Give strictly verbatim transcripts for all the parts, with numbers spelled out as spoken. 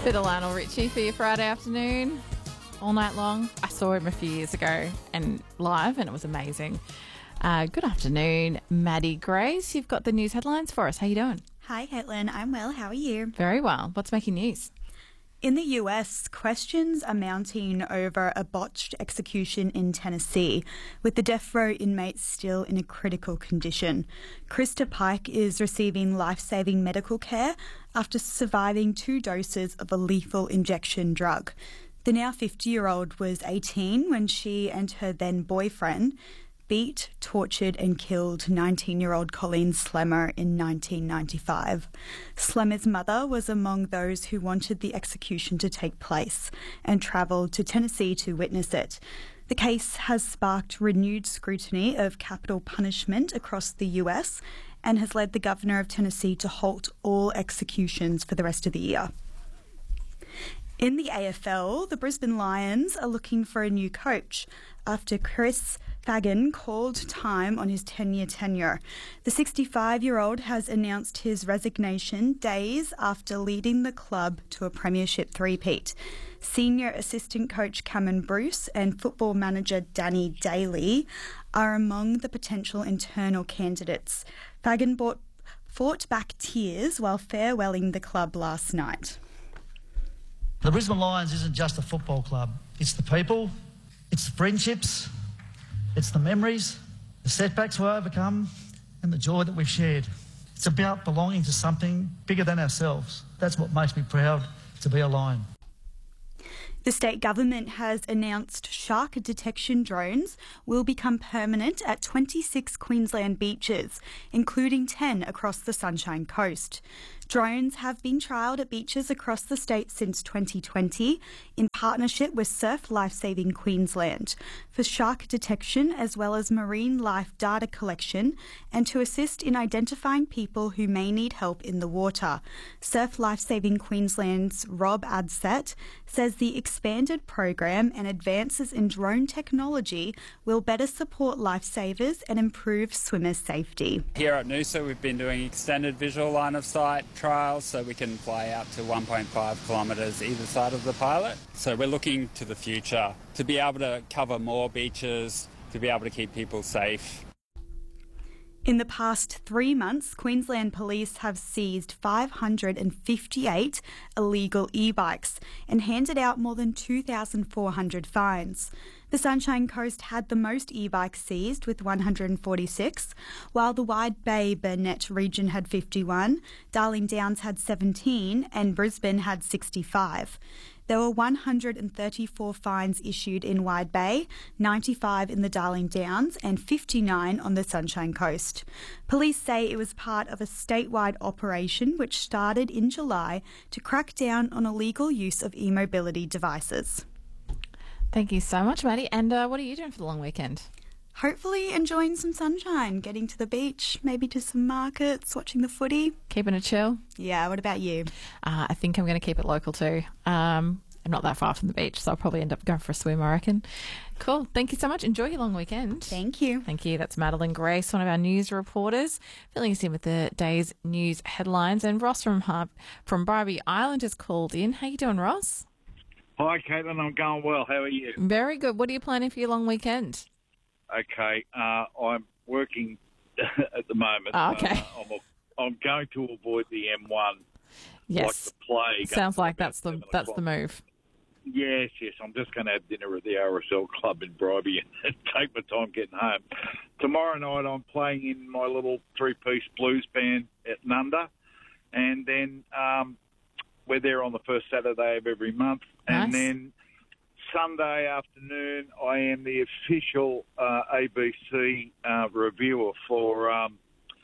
Bit of Lionel Richie for your Friday afternoon, all night long. I saw him a few years ago and live, and it was amazing. Uh, good afternoon, Maddie Grace. You've got the news headlines for us. How you doing? Hi, Caitlin. I'm well. How are you? Very well. What's making news? In the U S, questions are mounting over a botched execution in Tennessee, with the death row inmates still in a critical condition. Krista Pike is receiving life-saving medical care after surviving two doses of a lethal injection drug. The now fifty-year-old was eighteen when she and her then boyfriend beat, tortured and killed nineteen-year-old Colleen Slemmer in nineteen ninety-five. Slemmer's mother was among those who wanted the execution to take place and travelled to Tennessee to witness it. The case has sparked renewed scrutiny of capital punishment across the U S and has led the governor of Tennessee to halt all executions for the rest of the year. In the A F L, the Brisbane Lions are looking for a new coach after Chris Fagan called time on his ten-year tenure. The sixty-five-year-old has announced his resignation days after leading the club to a premiership three-peat. Senior assistant coach Cameron Bruce and football manager Danny Daly are among the potential internal candidates. Fagan bought, fought back tears while farewelling the club last night. The Brisbane Lions isn't just a football club. It's the people, it's the friendships, it's the memories, the setbacks we overcome, and the joy that we've shared. It's about belonging to something bigger than ourselves. That's what makes me proud to be a Lion. The state government has announced shark detection drones will become permanent at twenty-six Queensland beaches, including ten across the Sunshine Coast. Drones have been trialled at beaches across the state since twenty twenty in partnership with Surf Lifesaving Queensland for shark detection as well as marine life data collection and to assist in identifying people who may need help in the water. Surf Lifesaving Queensland's Rob Adset says the expanded program and advances in drone technology will better support lifesavers and improve swimmers' safety. Here at Noosa, we've been doing extended visual line of sight trials so we can fly out to one point five kilometres either side of the pilot. So we're looking to the future to be able to cover more beaches, to be able to keep people safe. In the past three months, Queensland Police have seized five hundred fifty-eight illegal e-bikes and handed out more than two thousand four hundred fines. The Sunshine Coast had the most e-bikes seized with one hundred forty-six, while the Wide Bay Burnett region had fifty-one, Darling Downs had seventeen and Brisbane had sixty-five. There were one hundred thirty-four fines issued in Wide Bay, ninety-five in the Darling Downs and fifty-nine on the Sunshine Coast. Police say it was part of a statewide operation which started in July to crack down on illegal use of e-mobility devices. Thank you so much, Maddie. And uh, what are you doing for the long weekend? Hopefully enjoying some sunshine, getting to the beach, maybe to some markets, watching the footy. Keeping it chill? Yeah, what about you? Uh, I think I'm going to keep it local too. Um, I'm not that far from the beach, so I'll probably end up going for a swim, I reckon. Cool. Thank you so much. Enjoy your long weekend. Thank you. Thank you. That's Madeline Grace, one of our news reporters, filling us in with the day's news headlines. And Ross from Har- from Barbie Island has called in. How you doing, Ross? Hi, Caitlin. I'm going well. How are you? Very good. What are you planning for your long weekend? Okay. Uh, I'm working at the moment. Oh, okay. Uh, I'm, a, I'm going to avoid the M one Yes. like the plague. Sounds like that's the that's the move. Yes, yes. I'm just going to have dinner at the R S L Club in Bribie and take my time getting home. Tomorrow night I'm playing in my little three-piece blues band at Nunda. And then um, we're there on the first Saturday of every month. Nice. And then Sunday afternoon, I am the official uh, A B C uh, reviewer for um,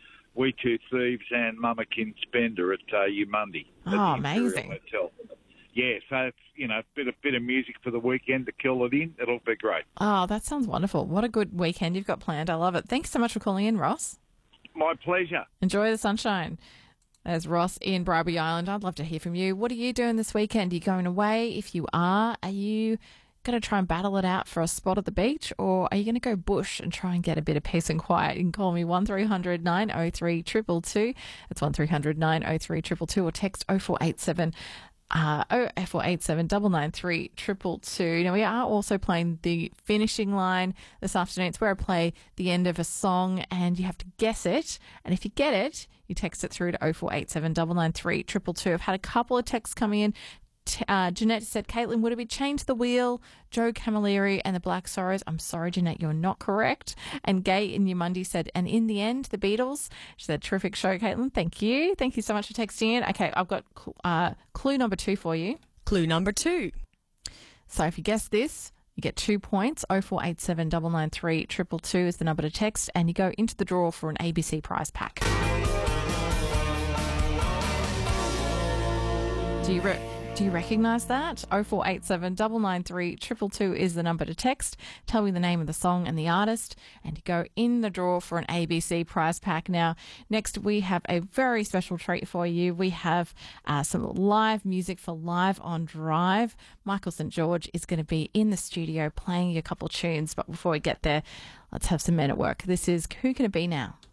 We Two Thieves and Mummakin Spender at uh, Umundi. Oh, amazing. Hotel. Yeah, so it's, you know, a bit, a bit of music for the weekend to kill it in. It'll be great. Oh, that sounds wonderful. What a good weekend you've got planned. I love it. Thanks so much for calling in, Ross. My pleasure. Enjoy the sunshine. There's Ross in Bribie Island. I'd love to hear from you. What are you doing this weekend? Are you going away? If you are, are you going to try and battle it out for a spot at the beach, or are you going to go bush and try and get a bit of peace and quiet? You can call me one three hundred nine oh three two two two. That's one three hundred nine oh three two two two, or text oh four eight seven Uh, oh four eight seven nine nine three triple two. Now, we are also playing the finishing line this afternoon. It's where I play the end of a song and you have to guess it. And if you get it, you text it through to oh four eight seven nine nine three triple two. I've had a couple of texts coming in. Uh, Jeanette said, Caitlin, would it be Change the Wheel, Joe Camilleri and the Black Sorrows? I'm sorry, Jeanette, you're not correct. And Gay in Yamundi said, and in the end, the Beatles. She said, terrific show, Caitlin. Thank you. Thank you so much for texting in. Okay, I've got uh, clue number two for you. Clue number two. So if you guess this, you get two points. oh four eight seven nine nine three triple two is the number to text, and you go into the draw for an A B C prize pack. Do you... Re- Do you recognise that? oh four eight seven nine nine three triple two is the number to text. Tell me the name of the song and the artist, and you go in the draw for an A B C prize pack. Now, next we have a very special treat for you. We have uh, some live music for Live on Drive. Michael Saint George is going to be in the studio playing you a couple of tunes, but before we get there, let's have some men at work. This is Who Can It Be Now?